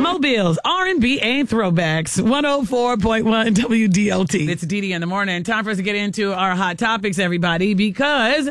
Mobiles, R&B, and throwbacks. 104.1 WDLT. It's DD in the morning. Time for us to get into our hot topics, everybody, because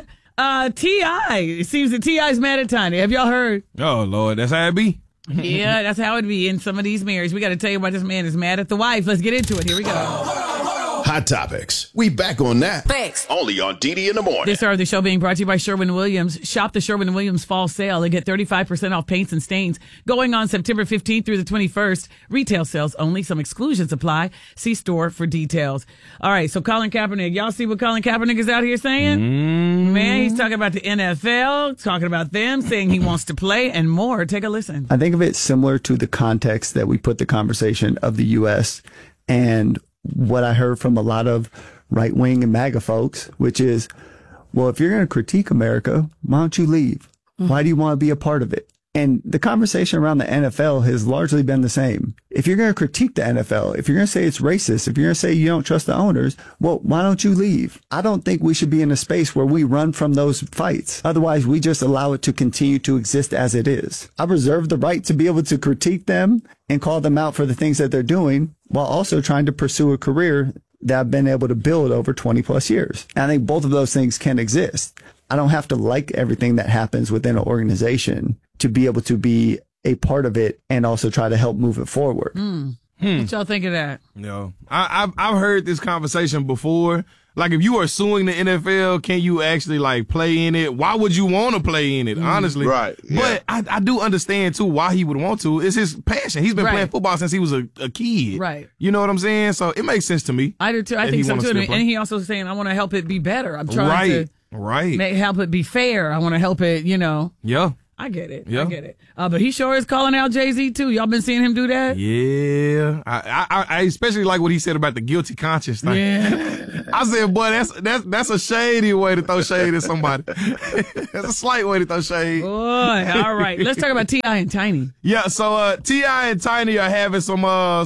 T.I. It seems that T.I.'s mad at Tiny. Have y'all heard? Oh, Lord, that's how it be. Yeah, that's how it be in some of these marriages. We got to tell you why this man is mad at the wife. Let's get into it. Here we go. Hot Topics. We back on that. Thanks. Only on DD in the morning. This hour of the show being brought to you by Sherwin-Williams. Shop the Sherwin-Williams fall sale and get 35% off paints and stains going on September 15th through the 21st. Retail sales only. Some exclusions apply. See store for details. All right, so Colin Kaepernick. Y'all see what Colin Kaepernick is out here saying? Man, he's talking about the NFL, talking about them, saying he wants to play and more. Take a listen. I think of it similar to the context that we put the conversation of the U.S. and what I heard from a lot of right wing and MAGA folks, which is, well, if you're going to critique America, why don't you leave? Why do you want to be a part of it? And the conversation around the NFL has largely been the same. If you're going to critique the NFL, if you're going to say it's racist, if you're going to say you don't trust the owners, well, why don't you leave? I don't think we should be in a space where we run from those fights. Otherwise, we just allow it to continue to exist as it is. I reserve the right to be able to critique them and call them out for the things that they're doing while also trying to pursue a career that I've been able to build over 20 plus years. And I think both of those things can exist. I don't have to like everything that happens within an organization to be able to be a part of it and also try to help move it forward. What y'all think of that? No, I've heard this conversation before. Like, if you are suing the NFL, can you actually, like, play in it? Why would you want to play in it, honestly? Right. Yeah. But I do understand, too, why he would want to. It's his passion. He's been playing football since he was a kid. Right. You know what I'm saying? So it makes sense to me. I do, too. I think so, too. And he also saying, I want to help it be better. I'm trying to help it be fair. I want to help it, Yeah. I get it. Yeah. I get it. But he sure is calling out Jay-Z, too. Y'all been seeing him do that? Yeah. I especially like what he said about the guilty conscience thing. Yeah. I said, boy, that's a shady way to throw shade at somebody. That's a slight way to throw shade. Boy, all right. Let's talk about T.I. and Tiny. Yeah, so T.I. and Tiny are having some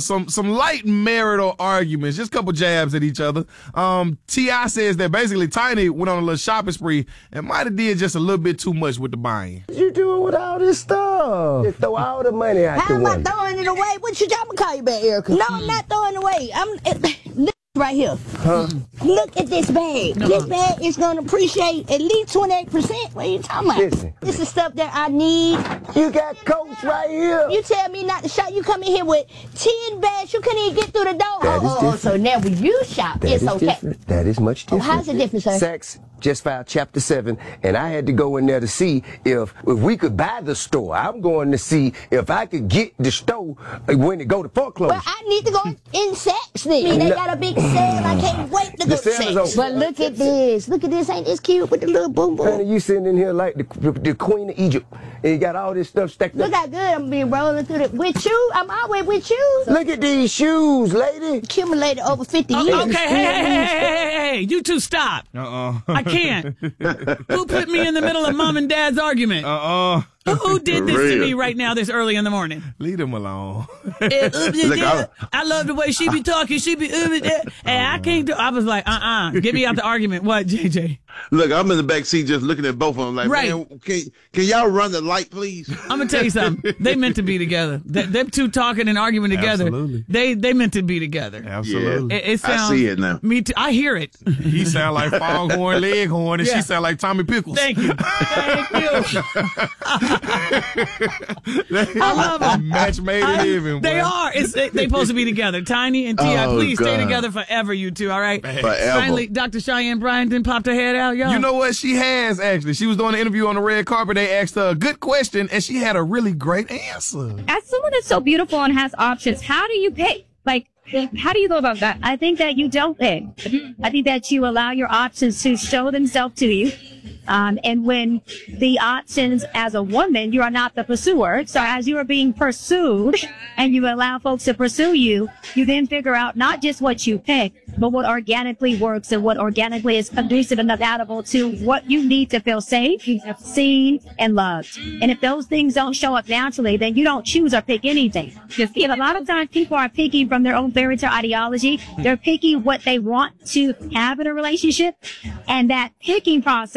light marital arguments, just a couple jabs at each other. T.I. says that basically Tiny went on a little shopping spree and might have did just a little bit too much with the buying. You doing with all this stuff? Just throw all the money out the window. How am I throwing it away? What you I'm gonna call you back, Erica? No, I'm not throwing it away. Look right here. Look at this bag. This bag is gonna appreciate at least 28%. What are you talking about? Listen. This is stuff that I need. You got coats right here. You tell me not to shop. You come in here with 10 bags. You couldn't even get through the door. So now when you shop, it's okay. Different. That is much different. How's it different, sir? Sex just filed Chapter 7, and I had to go in there to see if we could buy the store. I'm going to see if I could get the store when it go to foreclosure. Well, I need to go in Saks then. They got a big sale. I can't wait to go to Saks. But look at this. Look at this. Ain't this cute with the little boom boom? Honey, you sitting in here like the Queen of Egypt, and you got all this stuff stacked up. Look how good I'm being rolling through it. With you, I'm always with you. Look at these shoes, lady. Accumulated over 50 years. Okay, hey, you two stop. I can't. Who put me in the middle of mom and dad's argument? Who did this to me right now this early in the morning? Leave them alone. I love the way she be talking. She be and I can't do. I was like, get me out the argument. What, JJ? Look, I'm in the back seat just looking at both of them like, man, can y'all run the light, please? I'm going to tell you something. They meant to be together. Them two talking and arguing together. Absolutely. They meant to be together. Absolutely. Yeah. It sounds, I see it now. Me too. I hear it. He sound like Foghorn Leghorn, and she sound like Tommy Pickles. Thank you. I love them. Match made in heaven. They are. They supposed to be together. Tiny and T.I. Please stay together forever, you two. All right. Forever. Finally, Dr. Cheyenne Bryan didn't pop her head out, y'all. You know what? She has, actually. She was doing an interview on the red carpet. They asked her a good question, and she had a really great answer. As someone that's so beautiful and has options, how do you pick? Like, how do you go about that? I think that you don't pick. I think that you allow your options to show themselves to you. And when the options as a woman, you are not the pursuer. So as you are being pursued and you allow folks to pursue you, you then figure out not just what you pick, but what organically works and what organically is conducive and adaptable to what you need to feel safe, seen, and loved. And if those things don't show up naturally, then you don't choose or pick anything. Because a lot of times people are picking from their own fairy tale ideology. They're picking what they want to have in a relationship. And that picking process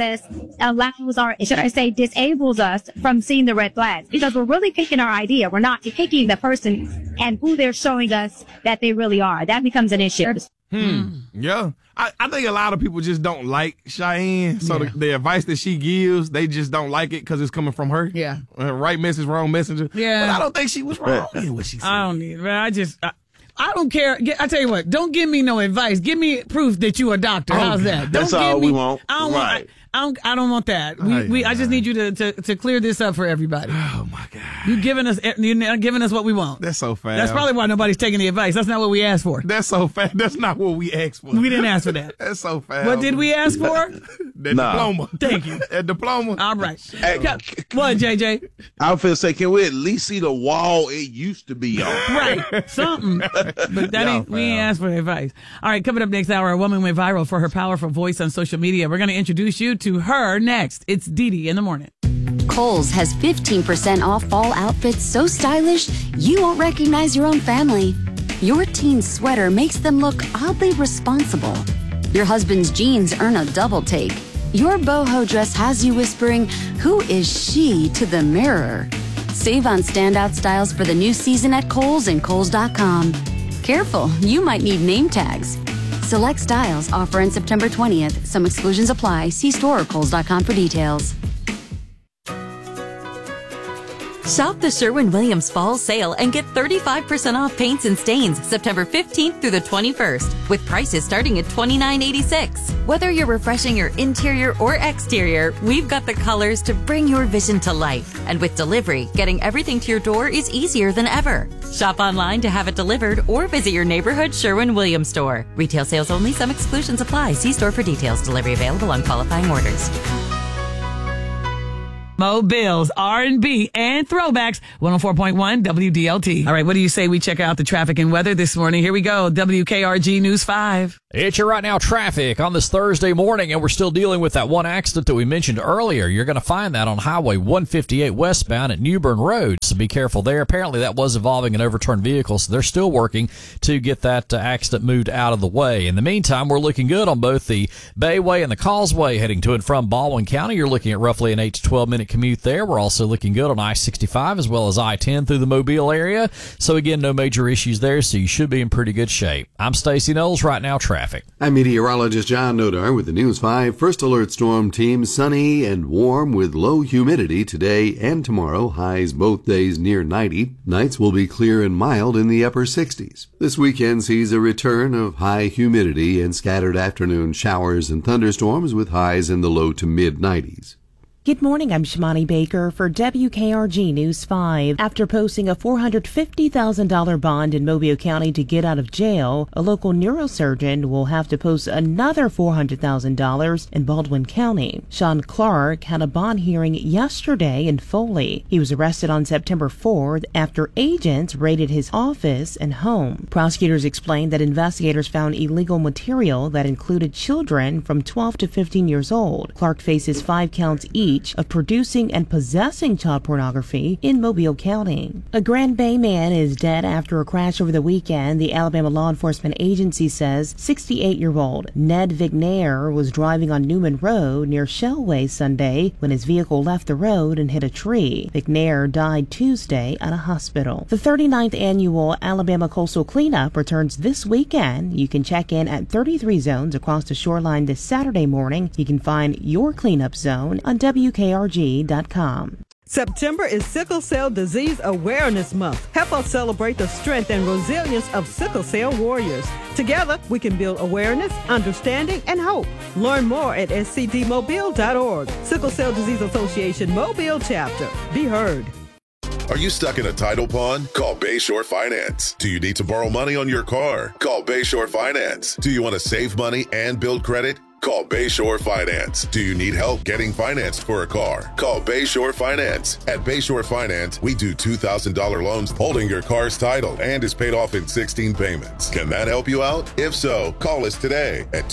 allows disables us from seeing the red flags, because we're really picking our idea. We're not picking the person and who they're showing us that they really are. That becomes an issue. Yeah. I think a lot of people just don't like Cheyenne. So the advice that she gives, they just don't like it because it's coming from her. Yeah. Right message, wrong messenger. Yeah. But I don't think she was wrong in what she said. I don't need it. I don't care. I tell you what, don't give me no advice. Give me proof that you a doctor. How's that? That's all we want. I don't right. I don't want that. I just need you to clear this up for everybody. Oh my God. You're giving us what we want. That's so fast. That's probably why nobody's taking the advice. That's not what we asked for. That's so fast. That's not what we asked for. We didn't ask for that. That's so fast. What did we ask for? Diploma. Thank you. A diploma. All right. What, JJ? I was finna say, can we at least see the wall it used to be on? Right. Something. But we ain't asked for advice. All right, coming up next hour, a woman went viral for her powerful voice on social media. We're going to introduce you to her next. It's Didi in the morning. Kohl's has 15% off fall outfits so stylish you won't recognize your own family. Your teen's sweater makes them look oddly responsible. Your husband's jeans earn a double take. Your boho dress has you whispering, "Who is she?" to the mirror. Save on standout styles for the new season at Kohl's and Kohls.com. Careful, you might need name tags. Select styles offer in September 20th. Some exclusions apply. See store or Kohls.com for details. Shop the Sherwin-Williams Fall Sale and get 35% off paints and stains September 15th through the 21st, with prices starting at $29.86. Whether you're refreshing your interior or exterior, we've got the colors to bring your vision to life. And with delivery, getting everything to your door is easier than ever. Shop online to have it delivered or visit your neighborhood Sherwin-Williams store. Retail sales only. Some exclusions apply. See store for details. Delivery available on qualifying orders. Mobiles, R&B, and throwbacks. 104.1 WDLT. All right, what do you say we check out the traffic and weather this morning? Here we go. WKRG News 5. It's your right now traffic on this Thursday morning, and we're still dealing with that one accident that we mentioned earlier. You're going to find that on Highway 158 westbound at Newbern Road, so be careful there. Apparently that was involving an overturned vehicle, so they're still working to get that accident moved out of the way. In the meantime, we're looking good on both the Bayway and the Causeway heading to and from Baldwin County. You're looking at roughly an 8 to 12 minute commute there. We're also looking good on I-65 as well as I-10 through the Mobile area. So again, no major issues there, so you should be in pretty good shape. I'm Stacey Knowles, right now traffic. I'm meteorologist John Nodar with the News 5 First Alert Storm Team. Sunny and warm with low humidity today and tomorrow. Highs both days near 90. Nights will be clear and mild in the upper 60s. This weekend sees a return of high humidity and scattered afternoon showers and thunderstorms with highs in the low to mid 90s. Good morning, I'm Shimani Baker for WKRG News 5. After posting a $450,000 bond in Mobile County to get out of jail, a local neurosurgeon will have to post another $400,000 in Baldwin County. Sean Clark had a bond hearing yesterday in Foley. He was arrested on September 4th after agents raided his office and home. Prosecutors explained that investigators found illegal material that included children from 12 to 15 years old. Clark faces 5 counts each of producing and possessing child pornography in Mobile County. A Grand Bay man is dead after a crash over the weekend. The Alabama Law Enforcement Agency says 68-year-old Ned Vignair was driving on Newman Road near Shellway Sunday when his vehicle left the road and hit a tree. Vignair died Tuesday at a hospital. The 39th annual Alabama Coastal Cleanup returns this weekend. You can check in at 33 zones across the shoreline this Saturday morning. You can find your cleanup zone on WKRG.com. September is Sickle Cell Disease Awareness Month. Help us celebrate the strength and resilience of sickle cell warriors. Together, we can build awareness, understanding, and hope. Learn more at scdmobile.org. Sickle Cell Disease Association Mobile Chapter. Be heard. Are you stuck in a title pond? Call Bayshore Finance. Do you need to borrow money on your car? Call Bayshore Finance. Do you want to save money and build credit? Call Bayshore Finance. Do you need help getting financed for a car? Call Bayshore Finance. At Bayshore Finance, we do $2,000 loans holding your car's title and is paid off in 16 payments. Can that help you out? If so, call us today at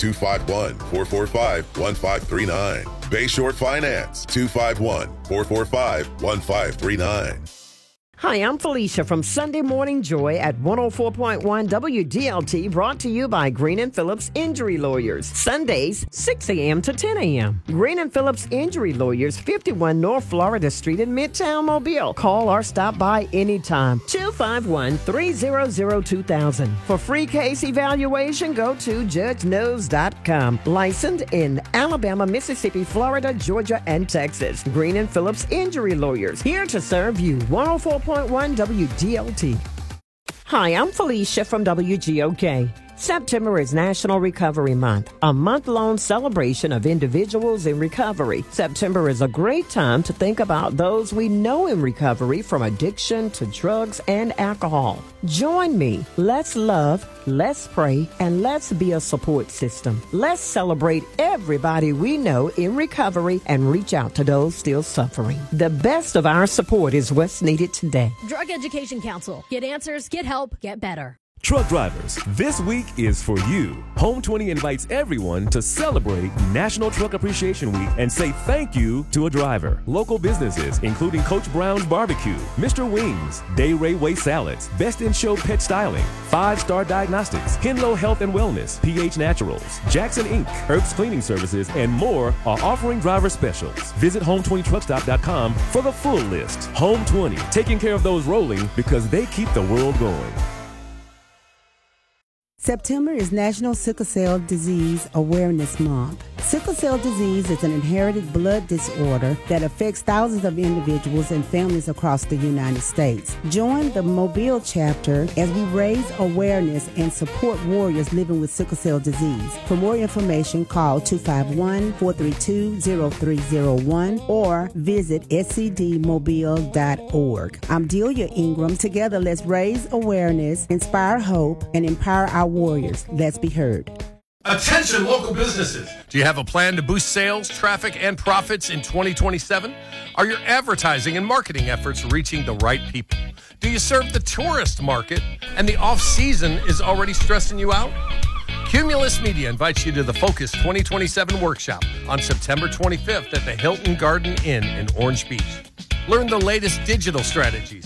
251-445-1539. Bayshore Finance, 251-445-1539. Hi, I'm Felicia from Sunday Morning Joy at 104.1 WDLT, brought to you by Green & Phillips Injury Lawyers. Sundays, 6 a.m. to 10 a.m. Green & Phillips Injury Lawyers, 51 North Florida Street in Midtown Mobile. Call or stop by anytime. 251-300-2000. For free case evaluation, go to judgeknows.com. Licensed in Alabama, Mississippi, Florida, Georgia, and Texas. Green & Phillips Injury Lawyers, here to serve you. 104.1 WDLT. Hi, I'm Felicia from WGOK. September is National Recovery Month, a month-long celebration of individuals in recovery. September is a great time to think about those we know in recovery, from addiction to drugs and alcohol. Join me. Let's love, let's pray, and let's be a support system. Let's celebrate everybody we know in recovery and reach out to those still suffering. The best of our support is what's needed today. Drug Education Council. Get answers, get help, get better. Truck drivers, this week is for you. Home 20 invites everyone to celebrate National Truck Appreciation Week and say thank you to a driver. Local businesses, including Coach Brown's Barbecue, Mr. Wings, Day Ray Way Salads, Best in Show Pet Styling, 5-Star Diagnostics, Henlo Health and Wellness, PH Naturals, Jackson Inc., Herbst Cleaning Services, and more are offering driver specials. Visit home20truckstop.com for the full list. Home 20, taking care of those rolling because they keep the world going. September is National Sickle Cell Disease Awareness Month. Sickle cell disease is an inherited blood disorder that affects thousands of individuals and families across the United States. Join the Mobile chapter as we raise awareness and support warriors living with sickle cell disease. For more information, call 251-432-0301 or visit scdmobile.org. I'm Delia Ingram. Together, let's raise awareness, inspire hope, and empower our warriors. Let's be heard. Attention local businesses. Do you have a plan to boost sales, traffic, and profits in 2027? Are your advertising and marketing efforts reaching the right people? Do you serve the tourist market and the off-season is already stressing you out? Cumulus Media invites you to the Focus 2027 workshop on September 25th at the Hilton Garden Inn in Orange Beach. Learn the latest digital strategies,